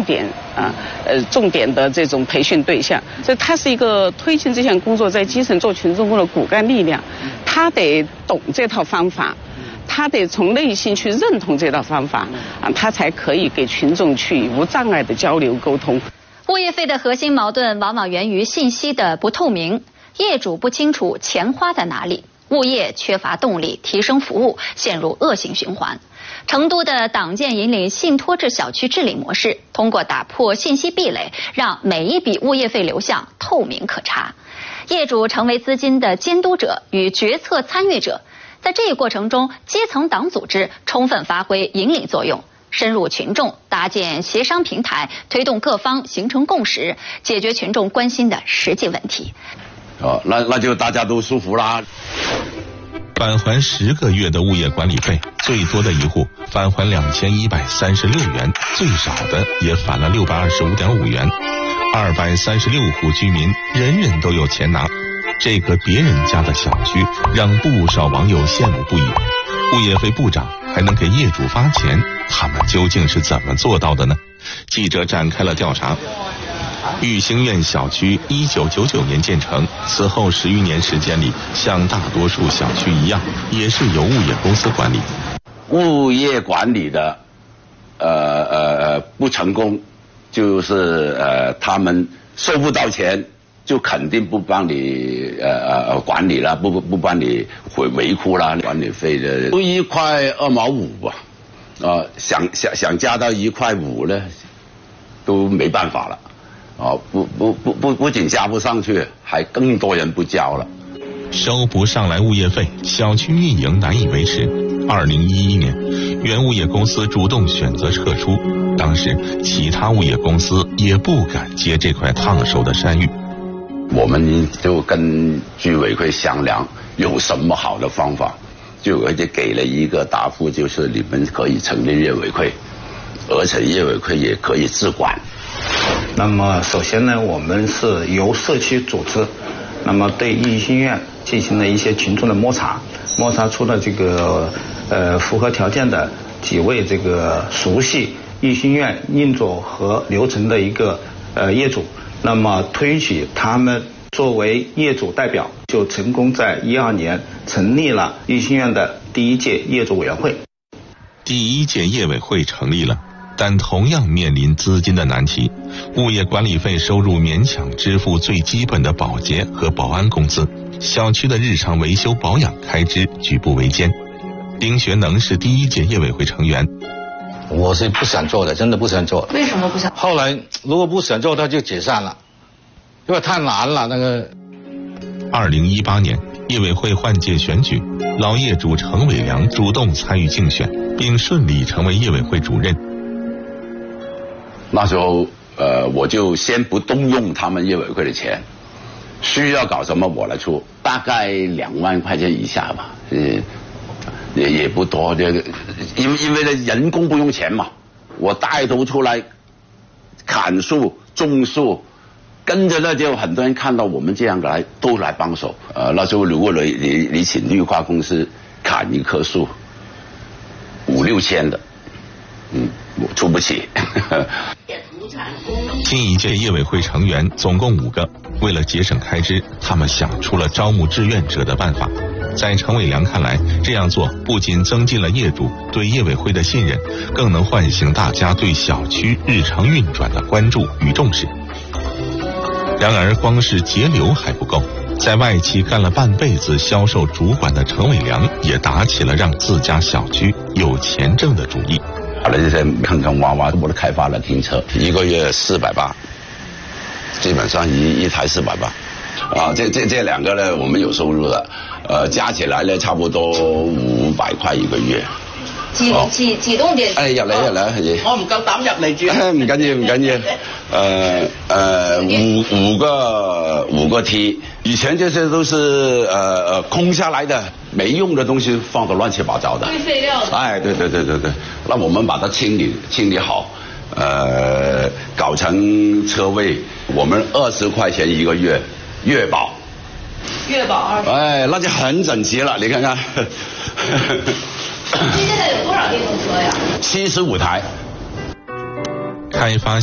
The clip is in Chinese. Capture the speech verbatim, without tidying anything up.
点啊呃重点的这种培训对象，所以它是一个推进这项工作在基层做群众工的骨干力量，他得懂这套方法。他得从内心去认同这套方法啊，他才可以给群众去无障碍的交流沟通。 物业费的核心矛盾往往源于信息的不透明，业主不清楚钱花在哪里，物业缺乏动力提升服务，陷入恶性循环。成都的党建引领信托制小区治理模式，通过打破信息壁垒，让每一笔物业费流向透明可查，业主成为资金的监督者与决策参与者。在这一过程中，基层党组织充分发挥引领作用，深入群众，搭建协商平台，推动各方形成共识，解决群众关心的实际问题。 哦，那那就大家都舒服啦。 返还十个月的物业管理费，最多的一户返还两千一百三十六元，最少的也返了六百二十五点五元。二百三十六户居民，人人都有钱拿。这个别人家的小区让不少网友羡慕不已。物业费不涨还能给业主发钱，他们究竟是怎么做到的呢？记者展开了调查。育兴苑小区一九九九年建成，此后十余年时间里，像大多数小区一样，也是由物业公司管理。 物业管理的，呃呃不成功，就是呃他们收不到钱。就肯定不帮你呃呃管理了，不不不帮你维维护了，管理费的都一块二毛五吧，呃想想想加到一块五呢，都没办法了，啊、呃、不不不不不仅加不上去，还更多人不交了， 收不上来物业费，小区运营难以维持。二零一一年，原物业公司主动选择撤出，当时其他物业公司也不敢接这块烫手的山芋。 我们就跟居委会商量有什么好的方法，居委会就给了一个答复，就是你们可以成立业委会，而且业委会也可以自管。 那么首先呢，我们是由社区组织，那么对育兴苑进行了一些群众的摸查，摸查出了这个呃符合条件的几位这个熟悉育兴苑运作和流程的一个呃业主。那么推举他们作为业主代表，就成功在一二年成立了育兴苑的第一届业主委员会。 第一届业委会成立了，但同样面临资金的难题。物业管理费收入勉强支付最基本的保洁和保安工资，小区的日常维修保养开支举步维艰。丁学能是第一届业委会成员。 我是不想做的，真的不想做。 为什么不想？ 后来如果不想做，他就解散了，因为太难了。那个。 二零一八年，业委会换届选举，老业主程伟良主动参与竞选，并顺利成为业委会主任。 那时候，呃，我就先不动用他们业委会的钱，需要搞什么我来出，大概两万块钱以下吧，嗯。也也不多，这个因为因为呢人工不用钱嘛，我带头出来砍树种树，跟着呢就很多人看到我们这样来都来帮手。呃，那时候如果你你你请绿化公司砍一棵树，五六千的，嗯，我出不起。 新一届业委会成员总共五个，为了节省开支，他们想出了招募志愿者的办法。在程伟良看来，这样做不仅增进了业主对业委会的信任，更能唤醒大家对小区日常运转的关注与重视。然而，光是节流还不够，在外企干了半辈子销售主管的程伟良，也打起了让自家小区有钱挣的主意。 好了，这些坑坑洼洼，我都开发了停车，一个月四百八，基本上一一台四百八。啊，这这这两个呢，我們有收入的，呃，加起來呢，差不多五百塊一個月。 幾幾幾棟電？ 哎，入嚟入嚟， 我唔夠膽入嚟住。 唔緊要唔緊要，呃呃五五個五個梯，以前這些都是呃呃空下來的，沒用的東西放得亂七八糟的。堆廢料。哎，對對對對對，那我們把它清理清理好。呃，搞成車位，我們二十塊錢一個月，月保。 月保二十。 哎，那就很整齊了，你看看。 現在有多少電動車呀？ 七十五台。 開發